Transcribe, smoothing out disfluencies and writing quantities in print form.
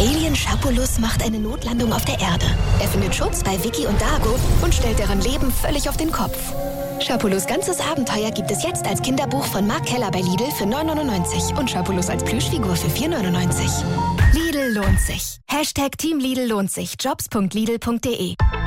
Alien Schapulus macht eine Notlandung auf der Erde. Er findet Schutz bei Vicky und Dago und stellt deren Leben völlig auf den Kopf. Schapulus' ganzes Abenteuer gibt es jetzt als Kinderbuch von Mark Keller bei Lidl für 9,99 und Schapulus als Plüschfigur für 4,99. Lidl lohnt sich. #Team Lidl lohnt sich. Jobs.lidl.de